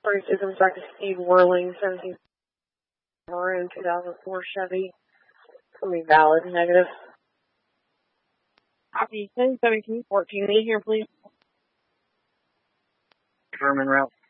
36, I'm sorry, Steve Whirling, 17 Maroon, 2004 Chevy. It's going to be valid, negative. Copy, 1017, 14, here, please. German route